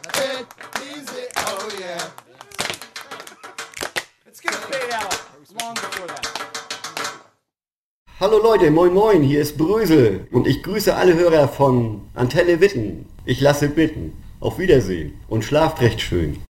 bit easy, oh yeah. It's gonna fade out long before that. Hallo Leute, moin moin, hier ist Brösel und ich grüße alle Hörer von Antenne Witten. Ich lasse bitten. Auf Wiedersehen und schlaft recht schön.